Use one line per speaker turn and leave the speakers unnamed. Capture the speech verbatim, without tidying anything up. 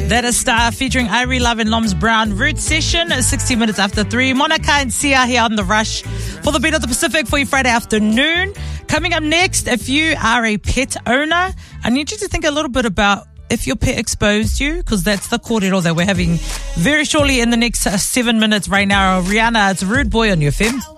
That is Star featuring Irie Love and Loms Brown. Root Session, sixty minutes after three. Monica and Sia here on The Rush for the Beat of the Pacific for your Friday afternoon. Coming up next, if you are a pet owner, I need you to think a little bit about if your pet exposed you, because that's the kōrero that we're having very shortly in the next uh, seven minutes right now. Rihanna, it's Rude Boy on your F M.